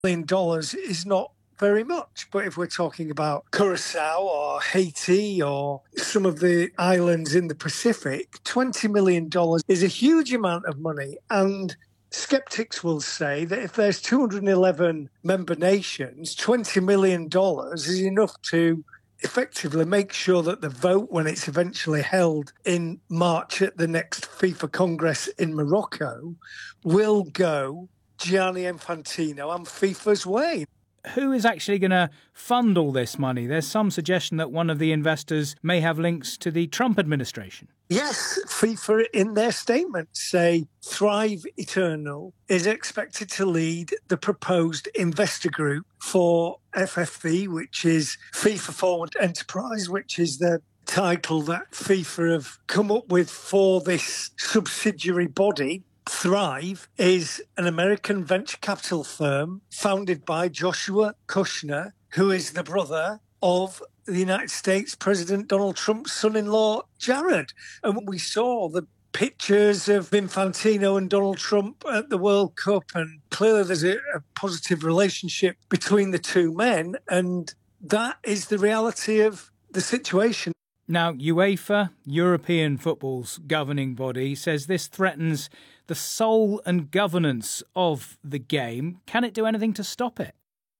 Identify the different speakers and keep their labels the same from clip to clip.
Speaker 1: $1 million is not very much. But if we're talking about Curacao or Haiti or some of the islands in the Pacific, $20 million is a huge amount of money. And skeptics will say that if there's 211 member nations, $20 million is enough to effectively make sure that the vote, when it's eventually held in March at the next FIFA Congress in Morocco, will go Gianni Infantino and FIFA's way.
Speaker 2: Who is actually going to fund all this money? There's some suggestion that one of the investors may have links to the Trump administration.
Speaker 1: Yes, FIFA in their statement say Thrive Eternal is expected to lead the proposed investor group for FFV, which is FIFA Forward Enterprise, which is the title that FIFA have come up with for this subsidiary body. Thrive is an American venture capital firm founded by Joshua Kushner, who is the brother of the United States President Donald Trump's son-in-law, Jared. And we saw the pictures of Infantino and Donald Trump at the World Cup, and clearly there's a positive relationship between the two men, and that is the reality of the situation.
Speaker 2: Now, UEFA, European football's governing body, says this threatens the soul and governance of the game. Can it do anything to stop it?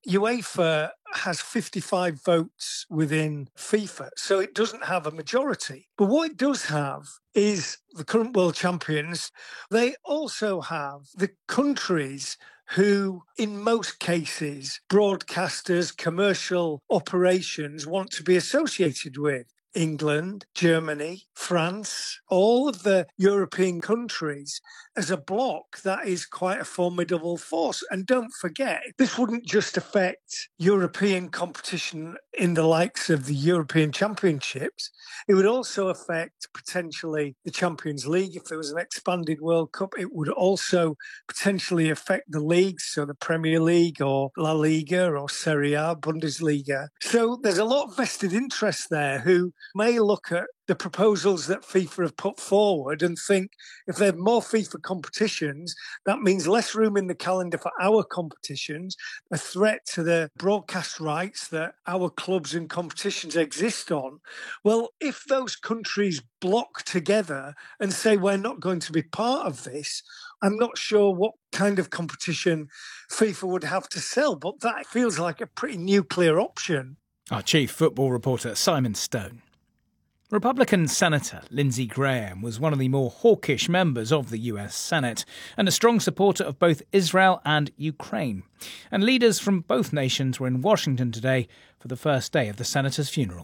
Speaker 1: UEFA has 55 votes within FIFA, so it doesn't have a majority. But what it does have is the current world champions. They also have the countries who, in most cases, broadcasters, commercial operations want to be associated with. England, Germany, France, all of the European countries as a bloc, that is quite a formidable force. And don't forget, this wouldn't just affect European competition in the likes of the European Championships. It would also affect potentially the Champions League. If there was an expanded World Cup, it would also potentially affect the leagues, so the Premier League or La Liga or Serie A, Bundesliga. So there's a lot of vested interest there who may look at the proposals that FIFA have put forward and think if there are more FIFA competitions, that means less room in the calendar for our competitions, a threat to the broadcast rights that our clubs and competitions exist on. Well, if those countries block together and say we're not going to be part of this, I'm not sure what kind of competition FIFA would have to sell, but that feels like a pretty nuclear option.
Speaker 2: Our chief football reporter, Simon Stone. Republican Senator Lindsey Graham was one of the more hawkish members of the US Senate and a strong supporter of both Israel and Ukraine. And leaders from both nations were in Washington today for the first day of the senator's funeral.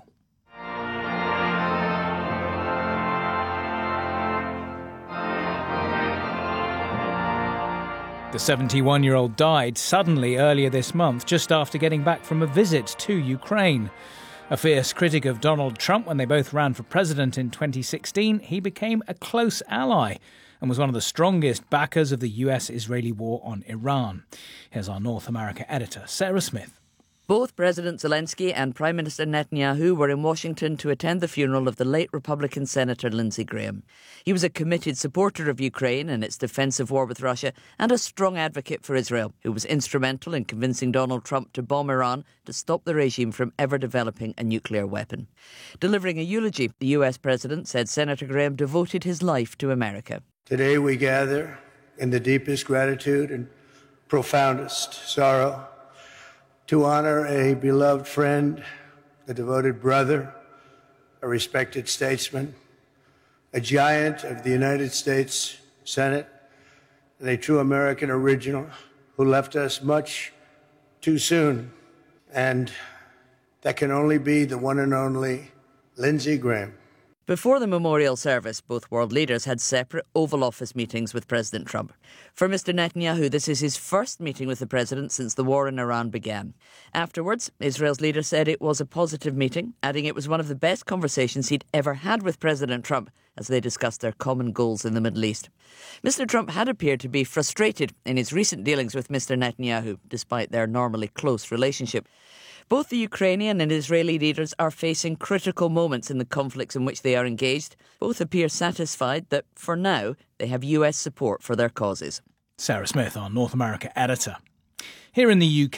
Speaker 2: The 71-year-old died suddenly earlier this month, just after getting back from a visit to Ukraine. A fierce critic of Donald Trump when they both ran for president in 2016, he became a close ally and was one of the strongest backers of the US-Israeli war on Iran. Here's our North America editor, Sarah Smith.
Speaker 3: Both President Zelensky and Prime Minister Netanyahu were in Washington to attend the funeral of the late Republican Senator Lindsey Graham. He was a committed supporter of Ukraine and its defensive war with Russia and a strong advocate for Israel, who was instrumental in convincing Donald Trump to bomb Iran to stop the regime from ever developing a nuclear weapon. Delivering a eulogy, the US President said Senator Graham devoted his life to America.
Speaker 4: Today we gather in the deepest gratitude and profoundest sorrow to honor a beloved friend, a devoted brother, a respected statesman, a giant of the United States Senate, and a true American original who left us much too soon. And that can only be the one and only Lindsey Graham.
Speaker 3: Before the memorial service, both world leaders had separate Oval Office meetings with President Trump. For Mr. Netanyahu, this is his first meeting with the president since the war in Iran began. Afterwards, Israel's leader said it was a positive meeting, adding it was one of the best conversations he'd ever had with President Trump as they discussed their common goals in the Middle East. Mr. Trump had appeared to be frustrated in his recent dealings with Mr. Netanyahu, despite their normally close relationship. Both the Ukrainian and Israeli leaders are facing critical moments in the conflicts in which they are engaged. Both appear satisfied that, for now, they have US support for their causes.
Speaker 2: Sarah Smith, our North America editor. Here in the UK,